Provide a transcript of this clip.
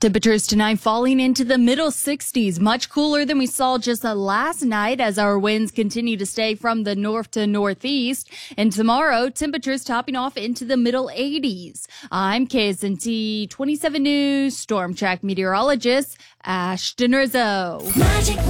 Temperatures tonight falling into the middle 60s, much cooler than we saw just last night as our winds continue to stay from the north to northeast. And tomorrow, temperatures topping off into the middle 80s. I'm KSNT 27 News Storm Track meteorologist Ashton Rizzo. Magic